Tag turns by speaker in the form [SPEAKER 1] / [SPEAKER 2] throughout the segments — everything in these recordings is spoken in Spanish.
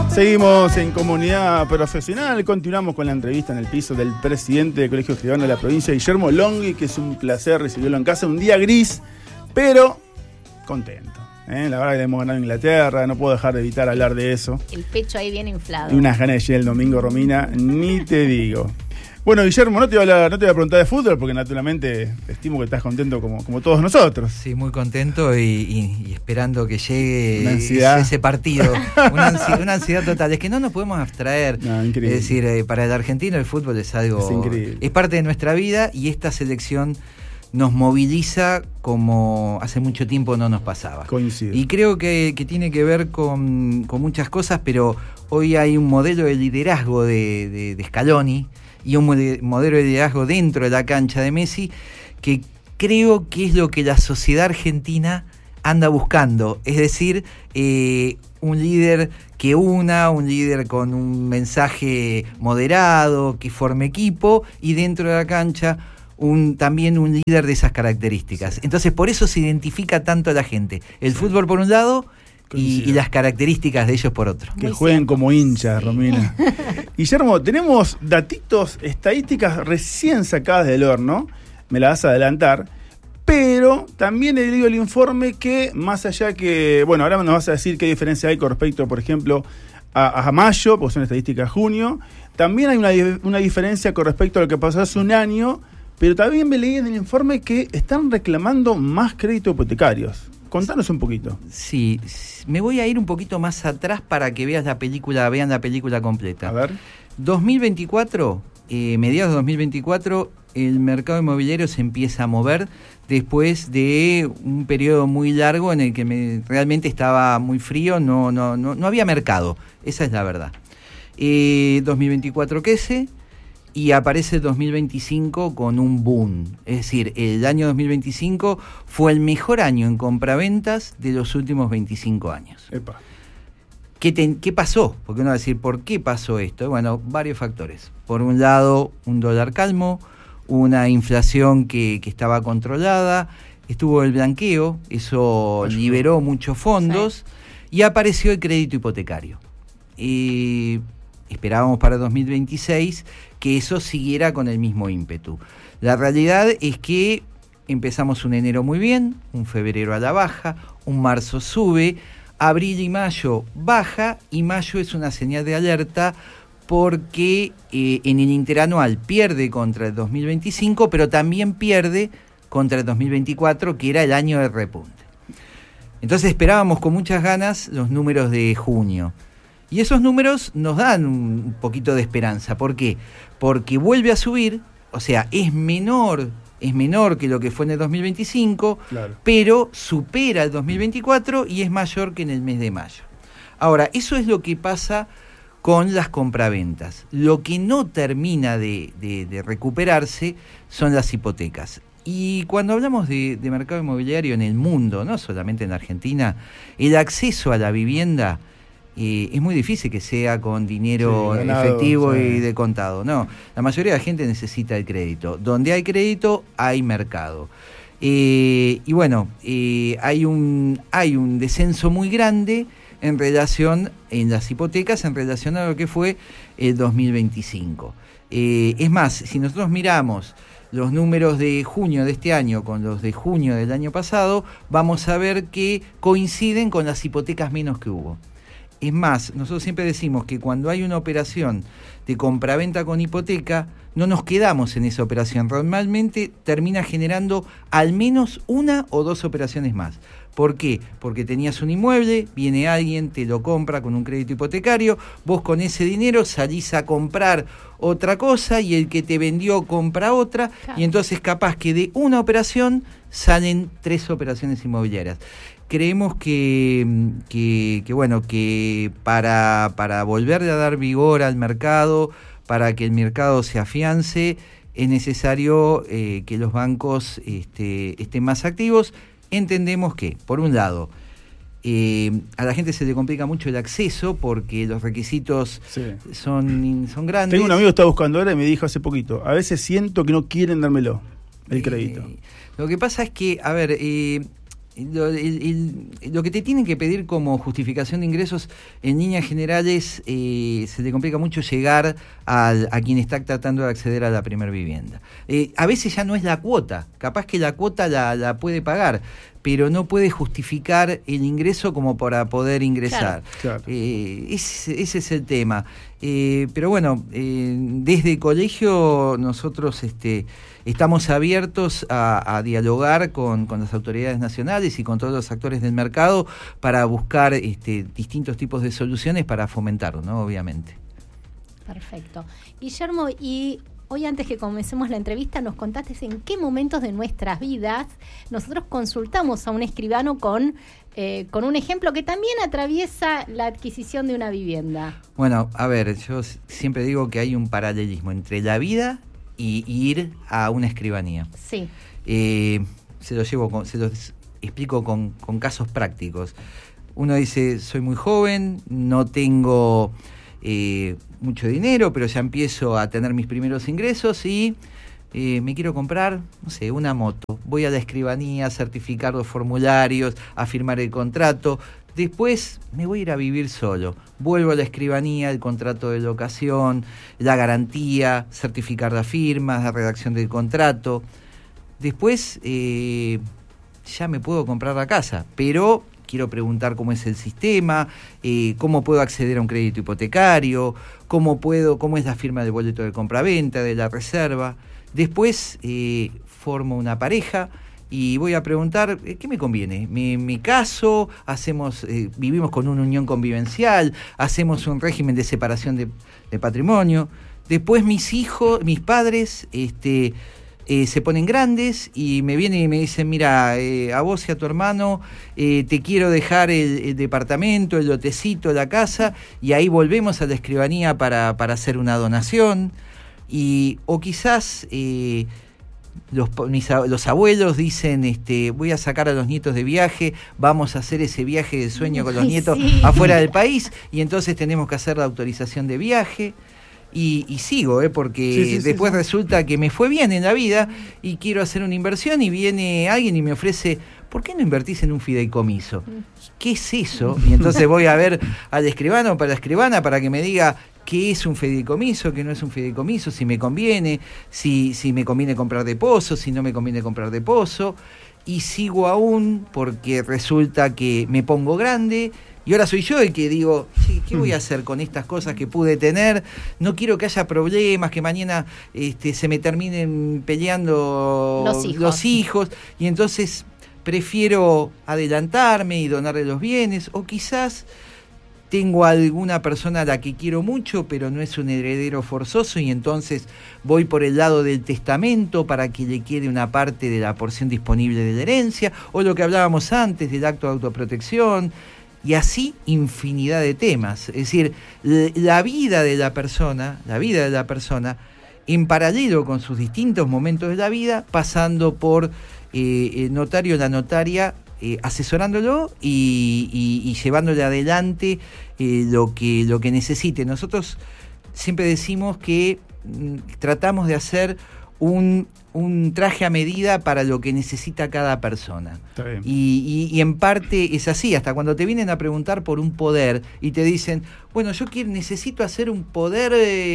[SPEAKER 1] Seguimos en Comunidad Profesional, continuamos con la entrevista en el piso del presidente del Colegio Escribano de la provincia, Guillermo Longhi, que es un placer recibirlo en casa, un día gris, pero contento. La verdad que le hemos ganado a Inglaterra, no puedo dejar de evitar hablar de eso.
[SPEAKER 2] El pecho ahí bien inflado.
[SPEAKER 1] Y unas ganas de llegar el domingo, Romina, ni te digo. Bueno, Guillermo, no te voy a preguntar de fútbol porque naturalmente estimo que estás contento como todos nosotros.
[SPEAKER 3] Sí, muy contento y esperando que llegue ese partido. Una ansiedad total. Es que no nos podemos abstraer.
[SPEAKER 1] No, increíble.
[SPEAKER 3] Es decir, para el argentino el fútbol es algo...
[SPEAKER 1] Es increíble.
[SPEAKER 3] Es parte de nuestra vida y esta selección nos moviliza como hace mucho tiempo no nos pasaba.
[SPEAKER 1] Coincido.
[SPEAKER 3] Y creo que tiene que ver con muchas cosas, pero hoy hay un modelo de liderazgo de Scaloni y un modelo de liderazgo dentro de la cancha de Messi que creo que es lo que la sociedad argentina anda buscando, es decir, un líder que una, un líder con un mensaje moderado, que forme equipo y dentro de la cancha también un líder de esas características. Sí. Entonces por eso se identifica tanto a la gente, el fútbol por un lado y las características de ellos por otro.
[SPEAKER 1] Que jueguen como hinchas, sí. Romina. Guillermo, tenemos datitos, estadísticas recién sacadas del horno, me la vas a adelantar, pero también he leído el informe que, más allá que, bueno, ahora nos vas a decir qué diferencia hay con respecto, por ejemplo, a mayo, porque son estadísticas de junio, también hay una diferencia con respecto a lo que pasó hace un año, pero también me leí en el informe que están reclamando más créditos hipotecarios. Contanos un poquito.
[SPEAKER 3] Sí, me voy a ir un poquito más atrás para que vean la película completa.
[SPEAKER 1] A ver.
[SPEAKER 3] 2024, mediados de 2024, el mercado inmobiliario se empieza a mover después de un periodo muy largo en el que realmente estaba muy frío, no había mercado, esa es la verdad. 2024 crece y aparece 2025 con un boom. Es decir, el año 2025 fue el mejor año en compraventas de los últimos 25 años.
[SPEAKER 1] Epa.
[SPEAKER 3] ¿Qué pasó? Porque uno va a decir, ¿por qué pasó esto? Bueno, varios factores. Por un lado, un dólar calmo, una inflación que estaba controlada, estuvo el blanqueo, eso liberó muchos fondos, sí. Y apareció el crédito hipotecario. Esperábamos para 2026 que eso siguiera con el mismo ímpetu. La realidad es que empezamos un enero muy bien, un febrero a la baja, un marzo sube, abril y mayo baja, y mayo es una señal de alerta porque en el interanual pierde contra el 2025, pero también pierde contra el 2024, que era el año de repunte. Entonces esperábamos con muchas ganas los números de junio. Y esos números nos dan un poquito de esperanza. ¿Por qué? Porque vuelve a subir, o sea, es menor que lo que fue en el 2025, claro. Pero supera el 2024 y es mayor que en el mes de mayo. Ahora, eso es lo que pasa con las compraventas. Lo que no termina de recuperarse son las hipotecas. Y cuando hablamos de mercado inmobiliario en el mundo, no solamente en Argentina, el acceso a la vivienda es muy difícil que sea con dinero efectivo y de contado. No, la mayoría de la gente necesita el crédito. Donde hay crédito, hay mercado. Y bueno, hay un descenso muy grande en las hipotecas en relación a lo que fue el 2025. Es más, si nosotros miramos los números de junio de este año con los de junio del año pasado, vamos a ver que coinciden con las hipotecas menos que hubo. Es más, nosotros siempre decimos que cuando hay una operación de compraventa con hipoteca, no nos quedamos en esa operación. Normalmente termina generando al menos una o dos operaciones más. ¿Por qué? Porque tenías un inmueble, viene alguien, te lo compra con un crédito hipotecario, vos con ese dinero salís a comprar otra cosa y el que te vendió compra otra, claro. Y entonces capaz que de una operación salen 3 operaciones inmobiliarias. Creemos que para volverle a dar vigor al mercado, para que el mercado se afiance, es necesario que los bancos estén más activos. Entendemos que, por un lado, a la gente se le complica mucho el acceso porque los requisitos son grandes.
[SPEAKER 1] Tengo un amigo que está buscando ahora y me dijo hace poquito, a veces siento que no quieren dármelo, el crédito.
[SPEAKER 3] Lo que pasa es que, a ver, lo que te tienen que pedir como justificación de ingresos en líneas generales se le complica mucho llegar a quien está tratando de acceder a la primera vivienda. A veces ya no es la cuota, capaz que la cuota la puede pagar, pero no puede justificar el ingreso como para poder ingresar.
[SPEAKER 1] Claro.
[SPEAKER 3] Ese es el tema. Pero bueno, desde el colegio nosotros estamos abiertos a dialogar con las autoridades nacionales y con todos los actores del mercado para buscar distintos tipos de soluciones para fomentarlo, ¿no? Obviamente.
[SPEAKER 2] Perfecto. Guillermo, y hoy antes que comencemos la entrevista nos contaste en qué momentos de nuestras vidas nosotros consultamos a un escribano con un ejemplo que también atraviesa la adquisición de una vivienda.
[SPEAKER 3] Bueno, a ver, yo siempre digo que hay un paralelismo entre la vida y ir a una escribanía.
[SPEAKER 2] Sí.
[SPEAKER 3] Se los explico con casos prácticos. Uno dice, soy muy joven, no tengo mucho dinero, pero ya empiezo a tener mis primeros ingresos y me quiero comprar, no sé, una moto. Voy a la escribanía a certificar los formularios, a firmar el contrato. Después me voy a ir a vivir solo. Vuelvo a la escribanía, el contrato de locación, la garantía, certificar las firmas, la redacción del contrato. Después ya me puedo comprar la casa, pero quiero preguntar cómo es el sistema, cómo puedo acceder a un crédito hipotecario, cómo es la firma del boleto de compraventa, de la reserva. Después formo una pareja y voy a preguntar, ¿qué me conviene? ¿Me caso? ¿Vivimos con una unión convivencial? ¿Hacemos un régimen de separación de patrimonio? Después mis padres se ponen grandes y me vienen y me dicen, mira, a vos y a tu hermano te quiero dejar el departamento, el lotecito, la casa, y ahí volvemos a la escribanía para hacer una donación. O quizás los abuelos dicen, voy a sacar a los nietos de viaje, vamos a hacer ese viaje de sueño con los nietos afuera del país, y entonces tenemos que hacer la autorización de viaje. Y sigo, porque después resulta que me fue bien en la vida y quiero hacer una inversión y viene alguien y me ofrece, ¿por qué no invertís en un fideicomiso? ¿Qué es eso? Y entonces voy a ver al escribano o para la escribana para que me diga qué es un fideicomiso, qué no es un fideicomiso, si me conviene, si me conviene comprar de pozo, si no me conviene comprar de pozo. Y sigo aún porque resulta que me pongo grande. Y ahora soy yo el que digo, sí, ¿qué voy a hacer con estas cosas que pude tener? No quiero que haya problemas, que mañana se me terminen peleando los hijos. Y entonces prefiero adelantarme y donarle los bienes. O quizás tengo a alguna persona a la que quiero mucho, pero no es un heredero forzoso, y entonces voy por el lado del testamento para que le quede una parte de la porción disponible de la herencia. O lo que hablábamos antes del acto de autoprotección. Y así infinidad de temas. Es decir, la vida de la persona, en paralelo con sus distintos momentos de la vida, pasando por el notario o la notaria, asesorándolo y llevándole adelante lo que necesite. Nosotros siempre decimos que tratamos de hacer un traje a medida para lo que necesita cada persona. Está bien. Y en parte es así, hasta cuando te vienen a preguntar por un poder y te dicen, bueno, yo necesito hacer un poder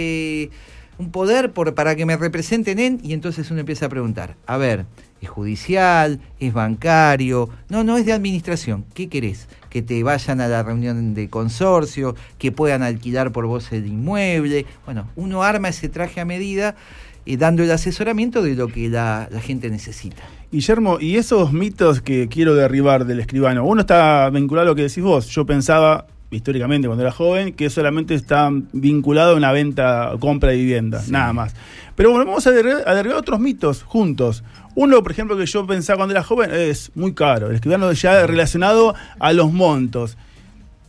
[SPEAKER 3] para que me representen y entonces uno empieza a preguntar, a ver, ¿es judicial? ¿Es bancario? No, es de administración. ¿Qué querés? Que te vayan a la reunión de consorcio, que puedan alquilar por vos el inmueble. Bueno, uno arma ese traje a medida dando el asesoramiento de lo que la gente necesita.
[SPEAKER 1] Guillermo, y esos mitos que quiero derribar del escribano, uno está vinculado a lo que decís vos. Yo pensaba, históricamente, cuando era joven, que solamente está vinculado a una venta o compra de vivienda, nada más. Pero bueno, vamos a derribar otros mitos juntos. Uno, por ejemplo, que yo pensaba cuando era joven, es muy caro. El escribano ya relacionado a los montos.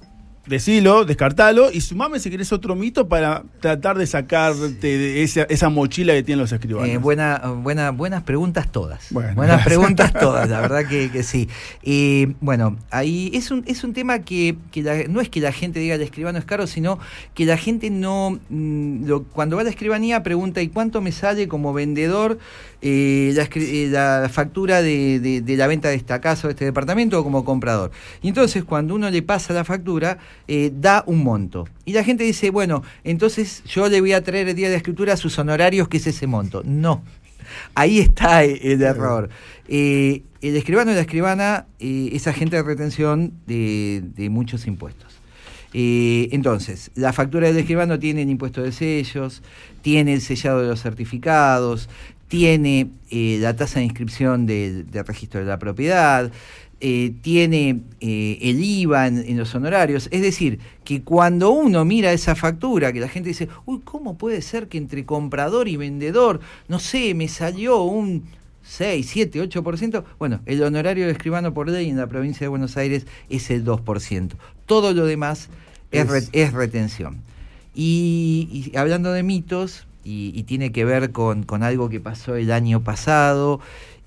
[SPEAKER 1] decilo, descartalo y sumame si querés otro mito para tratar de sacarte de esa mochila que tienen los escribanos.
[SPEAKER 3] Buenas preguntas todas.
[SPEAKER 1] Bueno,
[SPEAKER 3] buenas preguntas todas, la verdad que sí. Bueno, ahí es un tema que no es que la gente diga el escribano es caro, sino que la gente no cuando va a la escribanía pregunta ¿y cuánto me sale como vendedor la factura de la venta de esta casa o de este departamento o como comprador? Y entonces cuando uno le pasa la factura, da un monto. Y la gente dice, bueno, entonces yo le voy a traer el día de la escritura sus honorarios, que es ese monto. No, ahí está el error. El escribano y la escribana es agente de retención de muchos impuestos. Entonces, la factura del escribano tiene el impuesto de sellos, tiene el sellado de los certificados, tiene la tasa de inscripción del registro de la propiedad, tiene el IVA en los honorarios. Es decir, que cuando uno mira esa factura, que la gente dice, uy, ¿cómo puede ser que entre comprador y vendedor, no sé, me salió un 6, 7, 8%? Bueno, el honorario de escribano por ley en la provincia de Buenos Aires es el 2%. Todo lo demás es retención. Y hablando de mitos, y tiene que ver con algo que pasó el año pasado,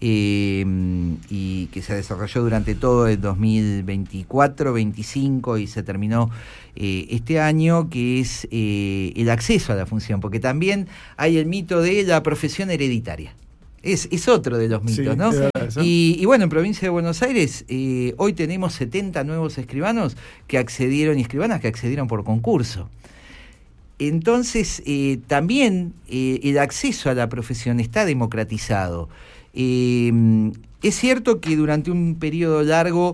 [SPEAKER 3] y que se desarrolló durante todo el 2024, 25 y se terminó este año, que es el acceso a la función, porque también hay el mito de la profesión hereditaria. Es otro de los mitos, sí, ¿no? Y bueno, en provincia de Buenos Aires hoy tenemos 70 nuevos escribanos que accedieron y escribanas que accedieron por concurso. Entonces, también el acceso a la profesión está democratizado. Es cierto que durante un periodo largo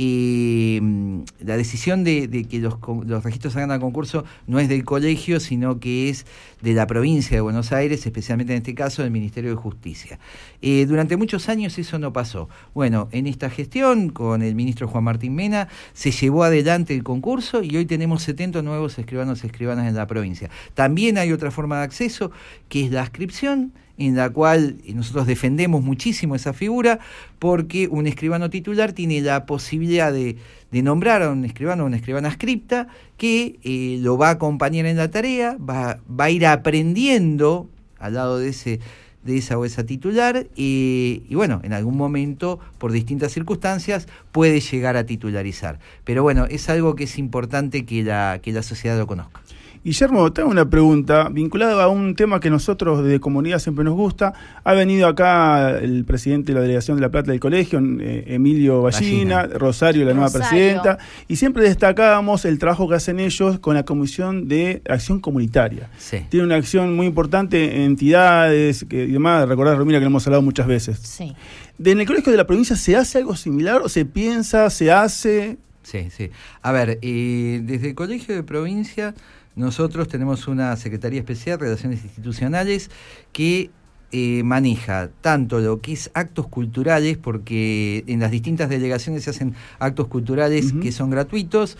[SPEAKER 3] la decisión de que los registros hagan a concurso no es del colegio, sino que es de la provincia de Buenos Aires, especialmente en este caso del Ministerio de Justicia. Durante muchos años eso no pasó. Bueno, en esta gestión, con el ministro Juan Martín Mena, se llevó adelante el concurso y hoy tenemos 70 nuevos escribanos y escribanas en la provincia. También hay otra forma de acceso, que es la adscripción, en la cual nosotros defendemos muchísimo esa figura, porque un escribano titular tiene la posibilidad de nombrar a un escribano o una escribana adscripta que lo va a acompañar en la tarea, va a ir aprendiendo al lado de esa o esa titular, y bueno, en algún momento, por distintas circunstancias, puede llegar a titularizar. Pero bueno, es algo que es importante que la sociedad lo conozca.
[SPEAKER 1] Guillermo, tengo una pregunta vinculada a un tema que nosotros de comunidad siempre nos gusta. Ha venido acá el presidente de la Delegación de La Plata del colegio, Emilio Ballina, Rosario, la nueva presidenta, y siempre destacábamos el trabajo que hacen ellos con la Comisión de Acción Comunitaria.
[SPEAKER 3] Sí.
[SPEAKER 1] Tiene una acción muy importante en entidades y demás. Recordar, Romina, que lo hemos hablado muchas veces.
[SPEAKER 2] Sí.
[SPEAKER 1] ¿En el colegio de la provincia se hace algo similar o se piensa, se hace?
[SPEAKER 3] Sí. A ver, desde el colegio de provincia nosotros tenemos una Secretaría Especial de Relaciones Institucionales que maneja tanto lo que es actos culturales, porque en las distintas delegaciones se hacen actos culturales que son gratuitos.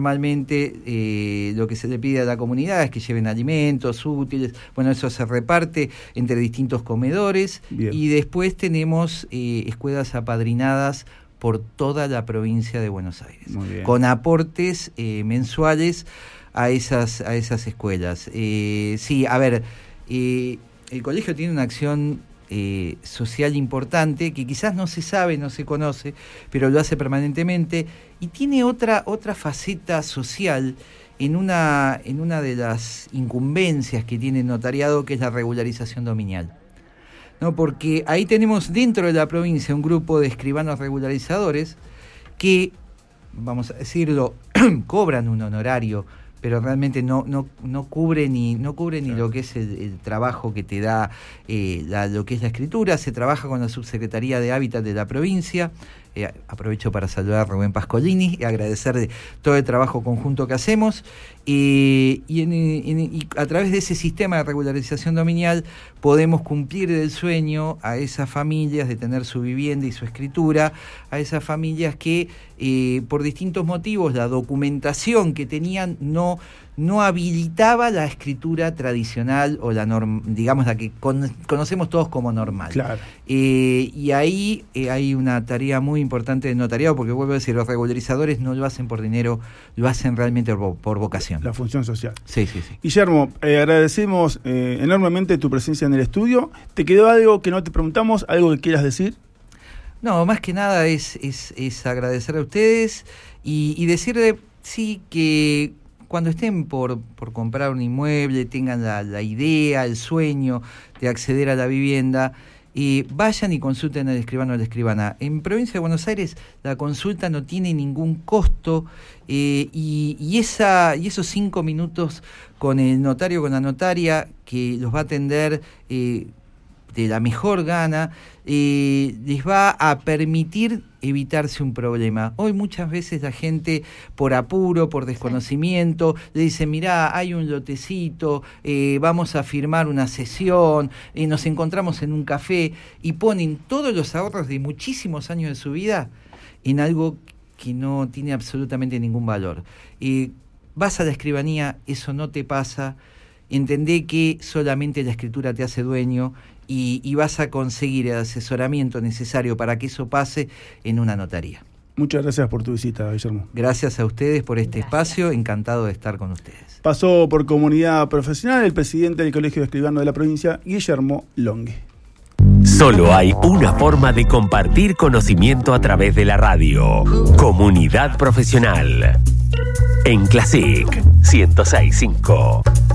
[SPEAKER 3] Normalmente lo que se le pide a la comunidad es que lleven alimentos útiles. Bueno, eso se reparte entre distintos comedores. Bien. Y después tenemos escuelas apadrinadas por toda la provincia de Buenos Aires, con aportes mensuales a esas escuelas. Sí, a ver, el colegio tiene una acción social importante que quizás no se sabe, no se conoce, pero lo hace permanentemente, y tiene otra faceta social en una de las incumbencias que tiene el notariado, que es la regularización dominial. ¿No? Porque ahí tenemos dentro de la provincia un grupo de escribanos regularizadores que, vamos a decirlo, cobran un honorario, pero realmente no cubre ni lo que es el trabajo que te da lo que es la escritura. Se trabaja con la Subsecretaría de Hábitat de la provincia. Aprovecho para saludar a Rubén Pascolini y agradecer todo el trabajo conjunto que hacemos. Y a través de ese sistema de regularización dominial podemos cumplir el sueño a esas familias de tener su vivienda y su escritura, a esas familias que por distintos motivos la documentación que tenían no no habilitaba la escritura tradicional o digamos la que conocemos todos como normal.
[SPEAKER 1] Claro.
[SPEAKER 3] Y ahí hay una tarea muy importante del notariado, porque vuelvo a decir, los regularizadores no lo hacen por dinero, lo hacen realmente por vocación.
[SPEAKER 1] La función social.
[SPEAKER 3] Sí.
[SPEAKER 1] Guillermo, agradecemos enormemente tu presencia en el estudio. ¿Te quedó algo que no te preguntamos, algo que quieras decir?
[SPEAKER 3] No, más que nada es agradecer a ustedes y decirle, sí, que cuando estén por comprar un inmueble, tengan la idea, el sueño de acceder a la vivienda, vayan y consulten al escribano o a la escribana. En Provincia de Buenos Aires la consulta no tiene ningún costo, y esos 5 minutos con el notario o con la notaria que los va a atender de la mejor gana, les va a permitir evitarse un problema. Hoy muchas veces la gente, por apuro, por desconocimiento, le dice, mirá, hay un lotecito, vamos a firmar una sesión, nos encontramos en un café, y ponen todos los ahorros de muchísimos años de su vida en algo que no tiene absolutamente ningún valor. Vas a la escribanía, eso no te pasa, entendé que solamente la escritura te hace dueño, y vas a conseguir el asesoramiento necesario para que eso pase en una notaría.
[SPEAKER 1] Muchas gracias por tu visita, Guillermo.
[SPEAKER 3] Gracias a ustedes por este espacio, encantado de estar con ustedes. Pasó por Comunidad Profesional el presidente del Colegio de Escribanos de la provincia, Guillermo Longue.
[SPEAKER 4] Solo hay una forma de compartir conocimiento a través de la radio. Comunidad Profesional. En Classic 106.5.